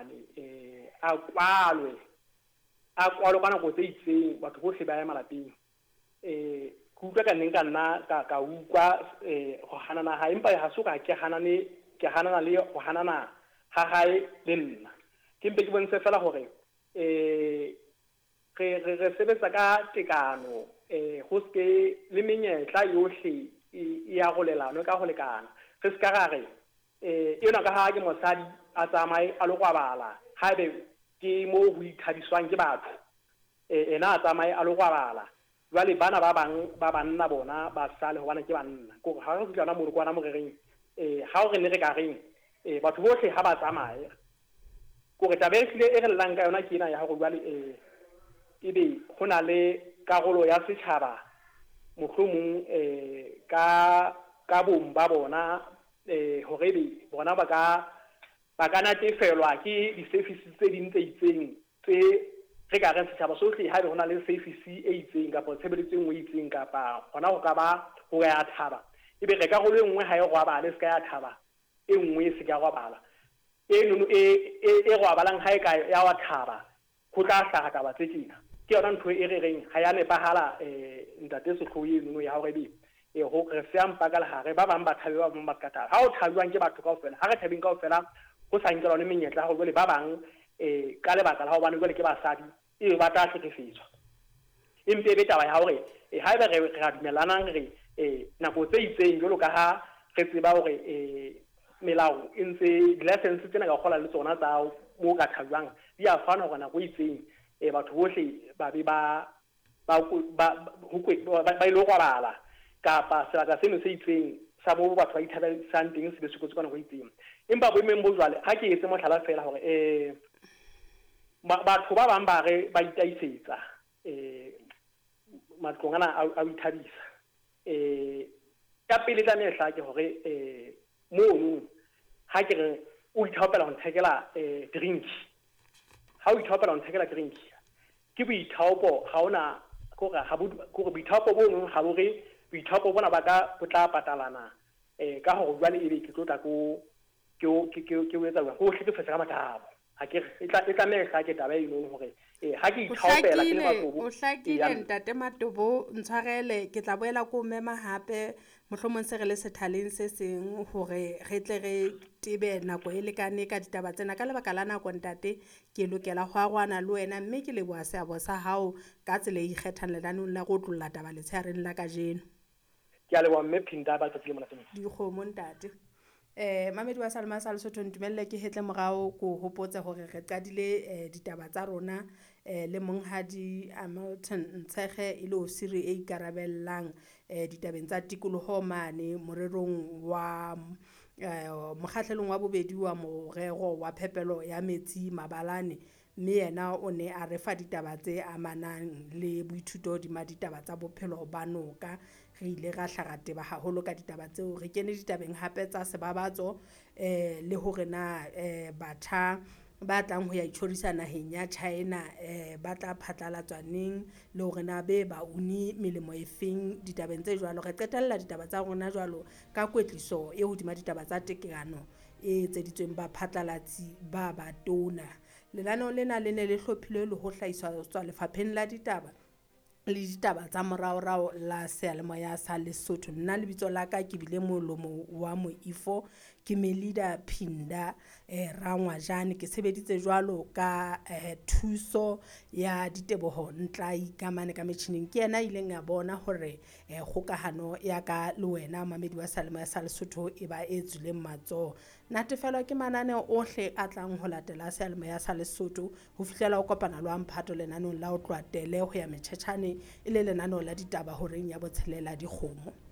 mane a kwalwe ka nako tse itseng batho bohle ba ya malapeng ke utlwa ka neng ka nna ka utlwa go hanana ha empa ha soka ke hanana le go hanana ha hae le nna ke mpe ke bonse fela hore re sebetsa ka tekano go ske le menyetla yohle ya go lelano ka go lekana re ska gare yona ka ha ke mosadi a tsamaye a lo kwabala ha be ke mo go ithabiswang ke batho ena a tsamaye a lo kwabala jwale bana ba banna bona ba sale ho bana ke banna go ha re tsana mo re kwana mo reng ha o re ne re ka reng batho bohle ha ba tsamaye go re tabesile e re llang ka yona ke ena ya go jwale ebe go na le karolo ya setšhaba mohlomong ka bomba bona hore be bona ba ka natefelwa ke di-services tse ding tse itseng tse re ka reng setšhaba sohle ha be ho na le service e itseng kapa tshebeletso e nngwe e itseng kapa hona go ka ba go ya thaba ebe re karolo e nngwe ha e robala e se ka ya thaba e nngwe e se ka robala e robalang ha e ka ya wa thaba go tla hlaga taba tse tsena ke yona ntho e re reng ha ya nepahala ntate sehlooho eno ya hore be ho re se ampa ka lehare ba bang ba thabe ba bang ba ka thaba ha o thabiwang ke batho kaofela ha re thabeng kaofela go sa nkelwa le menyetla go jwale ba bang ka lebaka la ho bana jwale ke basadi e ba tla hlekefetswa empe be taba ya hore ha eba re ra dumelanang re nako tse itseng jwalo ka ha re tseba hore melao e ntse di-license tsena ka kgola le tsona tsa mo ka thabang di a fana hore nako itseng batho bohle ba be ba ilo kwabala kapa sebaka seno se itseng sa bo batho ba ithabisang teng se be sekotse ka nako itseng empa boemeng bo jwale ha ke etse mohlala fela hore batho ba bang ba re ba itaisetsa matlong ana a ithabisa ka pele tla mehla ke hore mono ha ke re o ithapela ho nthekela drink ha o ithapela ho nthekela drink ke boithaopo ha ona go boithaopo bo ha bo re boithaopo bona ba ka botla patalana ka ho jwale ebe ke tlotla ke etsa go hlekefetsa ka matabo ha ke e tla mehla ke taba eno hore ha ke ithaopela ke le batho o hlakile ntate Matobo ntshwarele ke tla boela ko mema hape mohlomong se re le sethaleng se seng hore re tle re tebe nako e lekane ka ditaba tsena ka lebaka la nako ntate ke lokela go agwana le wena mme ke leboa seabo sa hao ka tsela e ikgethang lenaneng la go tlolla taba letsheareng la kajeno ke a leboa mme Phinda ba tsatsile mona tsena dikgomo ntate mamedi wa Salma sa Lesotho ntumelle ke hetle morao ko hopotsa hore re qadile ditaba tsa rona le monghadi Hamilton Ntshege ile o siri e ikarabellang ditabeng tsa tikoloho mane morerong wa mokgahlelong wa bobedi wa morero wa phepelo ya metsi mabalane mme yena o ne a re fa ditaba tse amanang le boithuto hodima ditaba tsa bophelo ba noka re ile ra hlagateba haholo ka ditaba tseo re kene ditabeng hape tsa sebabatso le hore na batjha ba tlang ho ya itshorisa naheng ya China ba tla phatlalatswa neng le hore na be ba uni melemo e feng ditabeng tse jwalo re qetella ditaba tsa rona jwalo ka kwetliso e hodima ditaba tsa tekano e tseditsweng ba phatlalatsi ba batona lenaneo lena le ne le hlophilwe le ho hlahiswa tswa lefapheng la ditaba le ditaba tsa moraorao la seyalemoya sa Lesotho nna lebitso la ka ke bile molomo wa moifo ke Melida Phinda Rangwajane ke sebeditse jwalo ka thuso ya diteboho ntla ikamane ka metjhineng ke yena ile nga bona hore kgokahano ya ka le wena mamedi wa seyalemoya sa Lesotho e ba e tswileng matsoho natefelwa ke mananeo ohle a tlang ho latela seyalemoya sa Lesotho ho fihlela o kopana le wa Mphato lenanong la o tlwatele ho ya metjhetjhane ile lenaneo la ditaba horeng ya botshelela dikgomo